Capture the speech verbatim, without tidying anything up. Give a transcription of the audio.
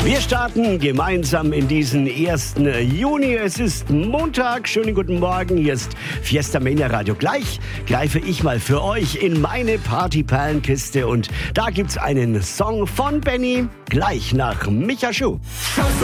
Wir starten gemeinsam in diesen ersten Juni. Es ist Montag. Schönen guten Morgen. Hier ist Fiesta Mania Radio. Gleich greife ich mal für euch in meine Partyperlenkiste. Und da gibt's einen Song von Benny. Gleich nach Micha Schuh.